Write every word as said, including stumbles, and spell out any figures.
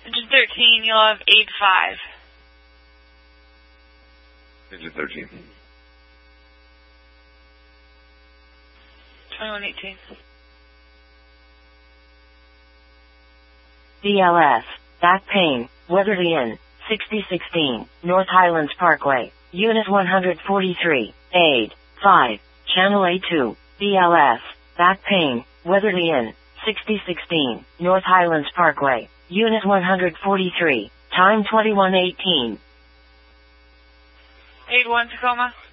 Digit thirteen, you'll have eight five. Digit thirteen. twenty-one eighteen. D L S, back pain, Weatherly Inn, sixty sixteen, North Highlands Parkway, Unit one forty-three, eight five, Channel A two, D L S, back pain, Weatherly Inn, sixty sixteen, North Highlands Parkway, Unit one forty-three, time twenty-one eighteen. eight one Tacoma.